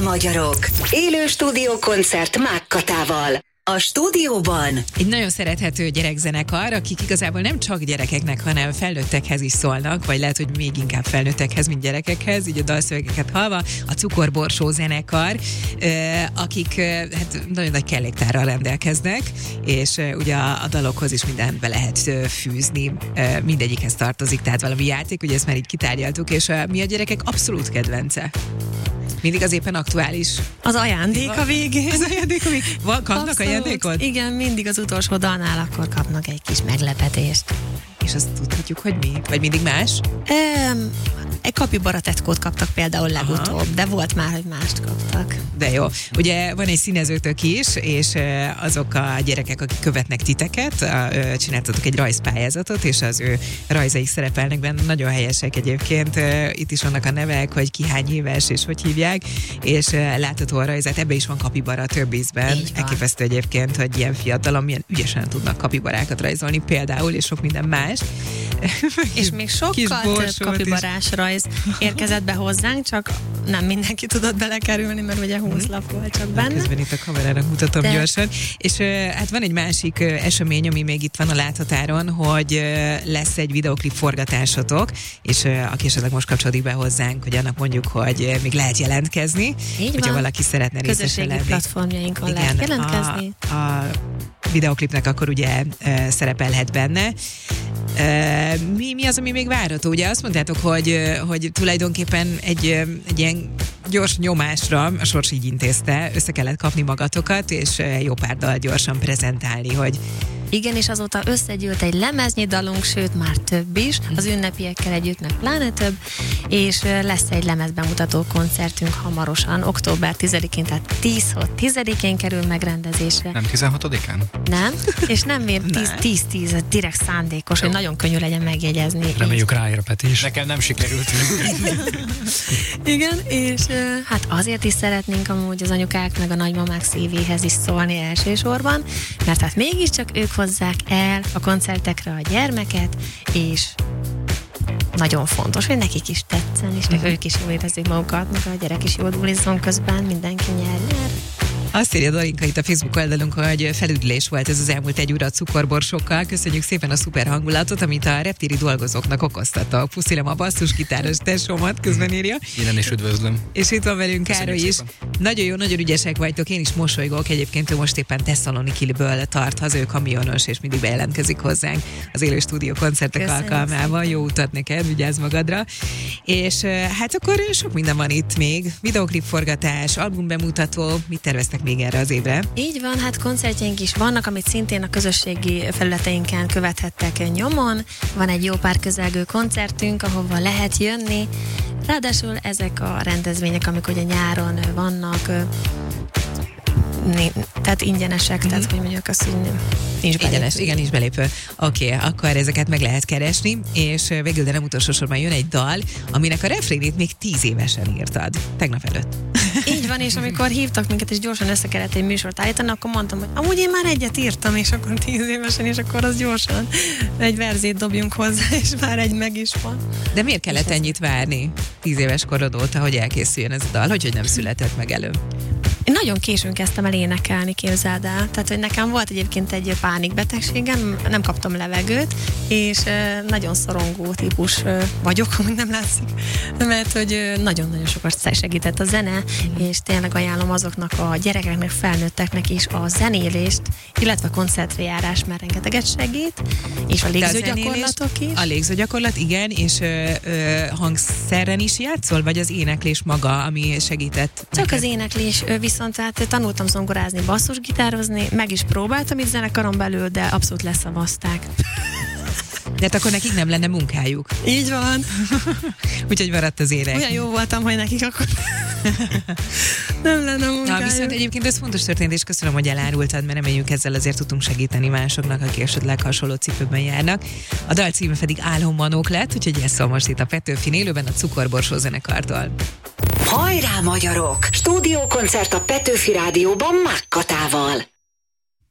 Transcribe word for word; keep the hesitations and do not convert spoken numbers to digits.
magyarok! Élő stúdiókoncert Mákkatával. A stúdióban egy nagyon szerethető gyerekzenekar, akik igazából nem csak gyerekeknek, hanem felnőttekhez is szólnak, vagy lehet, hogy még inkább felnőttekhez, mint gyerekekhez, így a dalszövegeket hallva, a Cukorborsó zenekar, akik hát nagyon nagy kelléktárral rendelkeznek, és ugye a, a dalokhoz is mindent be lehet fűzni, mindegyikhez tartozik, tehát valami játék, ugye ezt már így kitárgyaltuk, és mi a gyerekek abszolút kedvence. Mindig az éppen aktuális. Az ajándék a végén. Az ajándék a végén. Van, kapnak ajándékot? Igen, mindig az utolsó dalnál akkor kapnak egy kis meglepetést. És azt tudhatjuk, hogy mi? Vagy mindig más? Um, egy kapibara tetkót kaptak például legutóbb, aha, de volt már, hogy mást kaptak. De jó. Ugye van egy színezőtök is, és azok a gyerekek, akik követnek titeket, csináltatok egy rajzpályázatot, és az ő rajzaik szerepelnek benne, nagyon helyesek egyébként. Itt is vannak a nevek, hogy ki hány éves, és hogy hívják, és látható a rajzát, ebbe is van kapibara több ízben. Elképesztő egyébként, hogy ilyen fiatalon milyen ügyesen tudnak kapibarákat rajzolni például, és sok minden más. És még sokkal több kapibarás rajz érkezett be hozzánk, csak nem mindenki tudott belekerülni, mert ugye húsz lap volt csak benne. Közben itt a kamerának mutatom de... gyorsan. És hát van egy másik esemény, ami még itt van a láthatáron, hogy lesz egy videoklip forgatásotok, és aki esetleg most kapcsolódik be hozzánk, hogy annak mondjuk, hogy még lehet jelentkezni, így hogyha van. Valaki szeretne részesen lenni. Közösségi platformjainkon igen, lehet jelentkezni. A, a videoklipnek akkor ugye uh, szerepelhet benne. Uh, mi, mi az, ami még várható? Ugye azt mondtátok, hogy, uh, hogy tulajdonképpen egy, uh, egy ilyen gyors nyomásra, a sors így intézte, össze kellett kapni magatokat, és uh, jó pár dal gyorsan prezentálni, hogy igen, és azóta összegyűlt egy lemeznyi dalunk, sőt már több is, az ünnepiekkel együtt, meg pláne több, és lesz egy lemezbemutató koncertünk hamarosan, október tizedikén, tehát tíz-tizedikén kerül megrendezésre. Nem tizenhatodikán? Nem, és nem miért tíz-tíz, direkt szándékos, jó, hogy nagyon könnyű legyen megjegyezni. Reméljük ráér a Peti is. Nekem nem sikerült. Igen, és hát azért is szeretnénk amúgy az anyukák meg a nagymamák szívéhez is szólni elsősorban, mert hát mégiscsak ők hozzák el a koncertekre a gyermeket, és nagyon fontos, hogy nekik is tetszen, és uh-huh. ők is jól érezzék magukat, meg a gyerek is jól bulizzon közben, mindenki nyer-nyer. Azt írja Dorinka itt a Facebook oldalunk, hogy felüdülés volt ez az elmúlt egy óra a cukorborsokkal. Köszönjük szépen a szuper hangulatot, amit a reptéri dolgozóknak okoztatok. Puszilem a basszusgitáros tesómat, közben írja. Innen is üdvözlöm. És itt van velünk Károly is. Nagyon jó, nagyon ügyesek vagytok, én is mosolygok. Egyébként ő most éppen Tesszalonikiből tart haza, ő kamionos, és mindig bejelentkezik hozzánk az élő stúdió koncertek alkalmával. Jó utat neked, vigyázz magadra. És hát akkor sok minden van itt még. Videoklip forgatás, albumbemutató, mit terveztek még erre az évre? Így van, hát koncertjeink is vannak, amit szintén a közösségi felületeinken követhettek nyomon. Van egy jó pár közelgő koncertünk, ahova lehet jönni. Ráadásul ezek a rendezvények, amik ugye nyáron vannak, tehát ingyenesek, mm-hmm. tehát hogy mondjuk azt, hogy nem, nincs belépő. Ingyenes, igen, nincs belépő. Oké, okay, akkor ezeket meg lehet keresni, és végül, de nem utolsó sorban jön egy dal, aminek a refrénét még tíz évesen írtad, tegnap előtt. Így van, és amikor hívtak minket, és gyorsan össze kellett egy műsort állítani, akkor mondtam, hogy amúgy én már egyet írtam, és akkor tíz évesen, és akkor az gyorsan egy verzét dobjunk hozzá, és már egy meg is van. De miért kellett és ennyit várni tíz éves korod óta, hogy elkészüljön ez a dal, hogy, hogy nem született meg előbb? Én nagyon későn kezdtem el énekelni, képzeld el. Tehát, hogy nekem volt egyébként egy pánikbetegségem, nem kaptam levegőt, és nagyon szorongó típus vagyok, amúgy nem látszik, mert hogy nagyon-nagyon sokat segített a zene, mm. és tényleg ajánlom azoknak a gyerekeknek, felnőtteknek is a zenélést, illetve a koncertre járás, mert rengeteget segít, és a légzőgyakorlatok is. A légzőgyakorlat, igen, és ö, ö, hangszerren is játszol, vagy az éneklés maga, ami segített? Csak neked? Az éneklés, viszont hát tanultam zongorázni, basszusgitározni, meg is próbáltam itt zenekaron belül, de abszolút leszavazták. De hát akkor nekik nem lenne munkájuk. Így van. Úgyhogy maradt az ének. Olyan jó voltam, hogy nekik akkor nem lenne munkájuk. Na, viszont egyébként ez fontos történt, és köszönöm, hogy elárultad, mert reméljük ezzel azért tudtunk segíteni másoknak, akik esetleg hasonló cipőben járnak. A dal címe pedig Álommanók lett, úgyhogy ez szól most itt a Petőfin élőben a Cukorborsó zenekartól. Hajrá magyarok! Stúdiókoncert a Petőfi Rádióban Mákkatával.